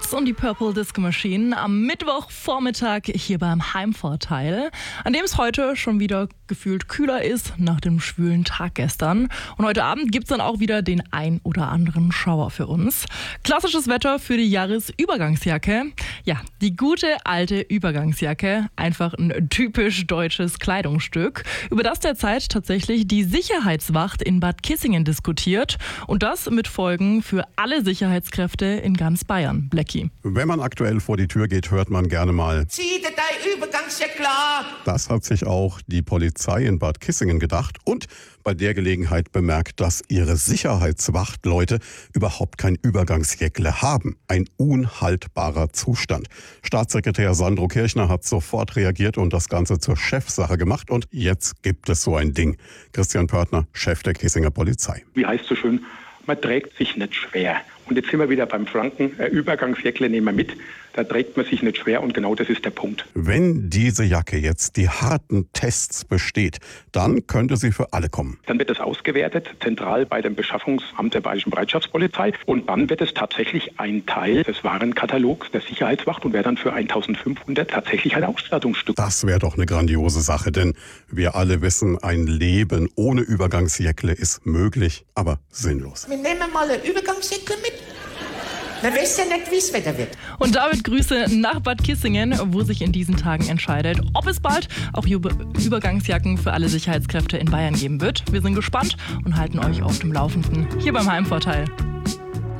Roots und die Purple Disco Machine am Mittwochvormittag hier beim Heimvorteil, an dem es heute schon wieder gefühlt kühler ist nach dem schwülen Tag gestern. Und heute Abend gibt es dann auch wieder den ein oder anderen Schauer für uns. Klassisches Wetter für die Jahresübergangsjacke. Ja, die gute alte Übergangsjacke. Einfach ein typisch deutsches Kleidungsstück, über das derzeit tatsächlich die Sicherheitswacht in Bad Kissingen diskutiert. Und das mit Folgen für alle Sicherheitskräfte in ganz Bayern. Blackie. Wenn man aktuell vor die Tür geht, hört man gerne mal: Zieh dir dein Übergangsjacke klar! Das hat sich auch die Polizei in Bad Kissingen gedacht und bei der Gelegenheit bemerkt, dass ihre Sicherheitswachtleute überhaupt kein Übergangsjäckle haben. Ein unhaltbarer Zustand. Staatssekretär Sandro Kirchner hat sofort reagiert und das Ganze zur Chefsache gemacht. Und jetzt gibt es so ein Ding. Christian Pörtner, Chef der Kissinger Polizei. Wie heißt so schön, man trägt sich nicht schwer. Und jetzt sind wir wieder beim Franken. Übergangsjäckle nehmen wir mit. Da trägt man sich nicht schwer und genau das ist der Punkt. Wenn diese Jacke jetzt die harten Tests besteht, dann könnte sie für alle kommen. Dann wird es ausgewertet, zentral bei dem Beschaffungsamt der Bayerischen Bereitschaftspolizei. Und dann wird es tatsächlich ein Teil des Warenkatalogs der Sicherheitswacht und wäre dann für 1.500 tatsächlich ein Ausstattungsstück. Das wäre doch eine grandiose Sache, denn wir alle wissen, ein Leben ohne Übergangsjäckle ist möglich, aber sinnlos. Wir nehmen mal ein Übergangsjacke mit. Man weiß ja nicht, wie es Wetter wird. Und damit Grüße nach Bad Kissingen, wo sich in diesen Tagen entscheidet, ob es bald auch Übergangsjacken für alle Sicherheitskräfte in Bayern geben wird. Wir sind gespannt und halten euch auf dem Laufenden hier beim Heimvorteil.